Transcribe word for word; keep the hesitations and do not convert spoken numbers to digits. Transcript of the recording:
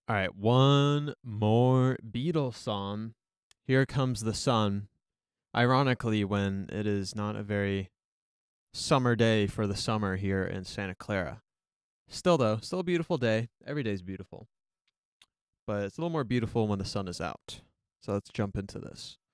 All right, one more Beatles song. Here Comes the Sun. Ironically, when it is not a very summer day for the summer here in Santa Clara. Still, though, still a beautiful day. Every day's beautiful. But it's a little more beautiful when the sun is out. So let's jump into this.